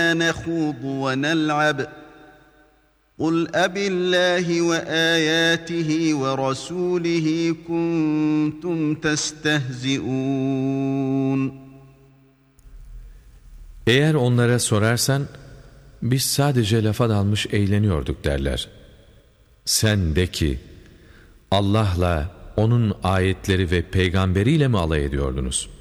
إِنَّمَا نَخُوضُ وَنَلْعَبُ قُلْ أَبِاللَّهِ وَآيَاتِهِ وَرَسُولِهِ كُنْتُمْ تَسْتَهْزِئُونَ Eğer onlara sorarsan, biz sadece lafa dalmış eğleniyorduk derler. Sen de ki, Allah'la, onun ayetleri ve peygamberiyle mi alay ediyordunuz?